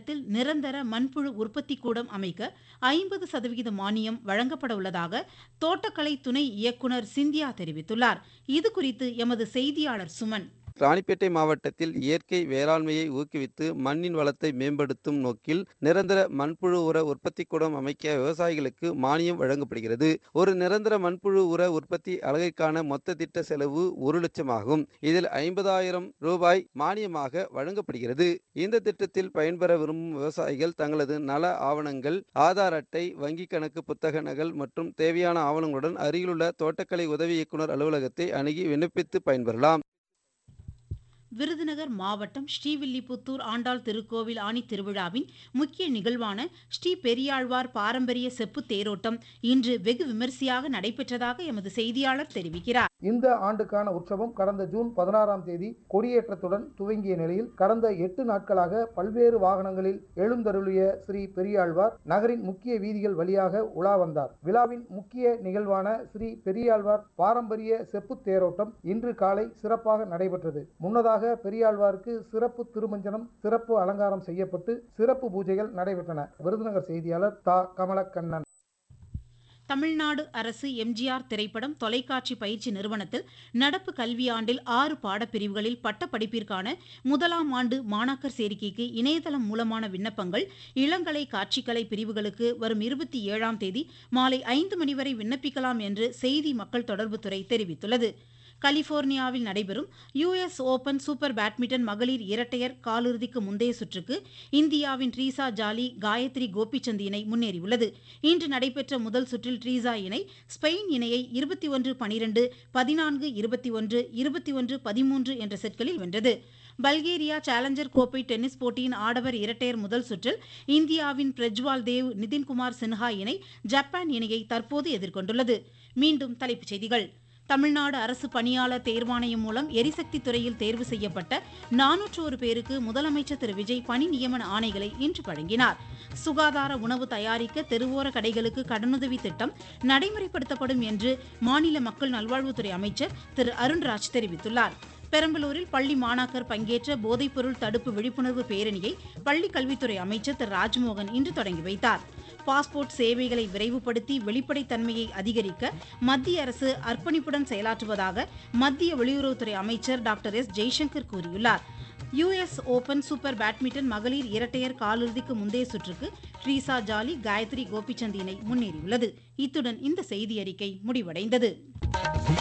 நிரந்தர மண்புழு உற்பத்தி கூடம் அமைக்க 50% மானியம் வழங்கப்பட உள்ளதாக தோட்டக்கலை துணை இயக்குநர் சிந்தியா தெரிவித்துள்ளார். இதுகுறித்து எமது செய்தியாளர் சுமன். ராணிப்பேட்டை மாவட்டத்தில் இயற்கை வேளாண்மையை ஊக்குவித்து மண்ணின் வளத்தை மேம்படுத்தும் நோக்கில் நிரந்தர மண்புழு உர உற்பத்தி கூடம் அமைக்க விவசாயிகளுக்கு மானியம் வழங்கப்படுகிறது. ஒரு நிரந்தர மண்புழு உர உற்பத்தி அலகிற்கான மொத்த திட்ட செலவு 1 லட்சம் ஆகும். இதில் 50,000 ரூபாய் மானியமாக வழங்கப்படுகிறது. இந்த திட்டத்தில் பயன்பெற விரும்பும் விவசாயிகள் தங்களது நல ஆவணங்கள், ஆதார் அட்டை, வங்கி கணக்கு புத்தக நகல் மற்றும் தேவையான ஆவணங்களுடன் அருகிலுள்ள தோட்டக்கலை உதவி இயக்குநர் அலுவலகத்தை அணுகி விண்ணப்பித்து பயன்பெறலாம். விருதுநகர் மாவட்டம் ஸ்ரீவில்லிபுத்தூர் ஆண்டாள் திருக்கோவில் ஆணி திருவிழாவின் முக்கிய நிகழ்வான ஸ்ரீ பெரியாழ்வார் பாரம்பரிய செப்பு தேரோட்டம் இன்று வெகு விமரிசையாக நடைபெற்றதாக எமது செய்தியாளர் தெரிவிக்கிறார். இந்த ஆண்டுக்கான உற்சவம் கடந்த ஜூன் 16ஆம் தேதி கொடியேற்றத்துடன் துவங்கிய நிலையில் கடந்த 8 நாட்களாக பல்வேறு வாகனங்களில் எழுந்தருளிய ஸ்ரீ பெரியாழ்வார் நகரின் முக்கிய வீதிகள் வழியாக உலா வந்தார். விழாவின் முக்கிய நிகழ்வான ஸ்ரீ பெரியாழ்வார் பாரம்பரிய செப்பு தேரோட்டம் இன்று காலை சிறப்பாக நடைபெற்றது. முன்னதாக பெரியாழ்வாருக்கு சிறப்பு திருமஞ்சனம், சிறப்பு அலங்காரம் செய்யப்பட்டு சிறப்பு பூஜைகள் நடைபெற்றன. விருதுநகர் செய்தியாளர் தா. கமலக்கண்ணன். தமிழ்நாடு அரசு எம்ஜிஆர் திரைப்படம் தொலைக்காட்சி பயிற்சி நிறுவனத்தில் நடப்பு கல்வியாண்டில் 6 பாடப்பிரிவுகளில் பட்டப்படிப்பிற்கான 1ஆம் ஆண்டு மாணாக்கர் சேர்க்கைக்கு இணையதளம் மூலமான விண்ணப்பங்கள் இளங்கலை காட்சிக்கலை பிரிவுகளுக்கு வரும் 27ஆம் தேதி மாலை 5 மணி வரை விண்ணப்பிக்கலாம் என்று செய்தி மக்கள் தொடர்புத்துறை தெரிவித்துள்ளது. கலிபோர்னியாவில் நடைபெறும் US ஓபன் சூப்பர் பேட்மிண்டன் மகளிர் இரட்டையர் காலிறுதிக்கு முந்தைய சுற்றுக்கு இந்தியாவின் ட்ரீசா ஜாலி, காயத்ரி கோபிச்சந்த் இணை முன்னேறியுள்ளது. இன்று நடைபெற்ற முதல் சுற்றில் ட்ரீசா இணை ஸ்பெயின் இணையை 21-12, 14-21, 21-13 என்ற செட்களில் வென்றது. பல்கேரியா சேலஞ்சர் கோப்பை டென்னிஸ் போட்டியின் ஆடவர் இரட்டையர் முதல் சுற்றில் இந்தியாவின் பிரஜ்வால் தேவ், நிதின்குமார் சின்ஹா இணை ஜப்பான் இணையை தற்போது எதிர்கொண்டுள்ளது. மீண்டும் தலைப்புச் செய்திகள். தமிழ்நாடு அரசு பணியாளர் தேர்வாணையம் மூலம் எரிசக்தி துறையில் தேர்வு செய்யப்பட்ட 401 பேருக்கு முதலமைச்சர் திரு விஜய் பணி நியமன ஆணைகளை இன்று வழங்கினார். சுகாதார உணவு தயாரிக்க தெருவோர கடைகளுக்கு கடனுதவி திட்டம் நடைமுறைப்படுத்தப்படும் என்று மாநில மக்கள் நல்வாழ்வுத்துறை அமைச்சர் திரு அருண்ராஜ் தெரிவித்துள்ளார். பெரம்பலூரில் பள்ளி மாணாக்கர் பங்கேற்ற போதைப்பொருள் தடுப்பு விழிப்புணர்வு பேரணியை பள்ளிக் கல்வித்துறை அமைச்சர் திரு ராஜ்மோகன் இன்று தொடங்கி வைத்தார். பாஸ்போர்ட் சேவைகளை விரைவுபடுத்தி வெளிப்படைத்தன்மையை அதிகரிக்க மத்திய அரசு அர்ப்பணிப்புடன் செயலாற்றுவதாக மத்திய வெளியுறவுத்துறை அமைச்சர் டாக்டர் எஸ். ஜெய்சங்கர் கூறியுள்ளார். US ஓபன் சூப்பர் பேட்மிண்டன் மகளிர் இரட்டையர் காலிறுதிக்கு முந்தைய சுற்றுக்கு ட்ரீசா ஜாலி, காயத்ரி கோபிச்சந்த் இணை முன்னேறியுள்ளது. இத்துடன் இந்த செய்தியறிக்கை முடிவடைந்தது.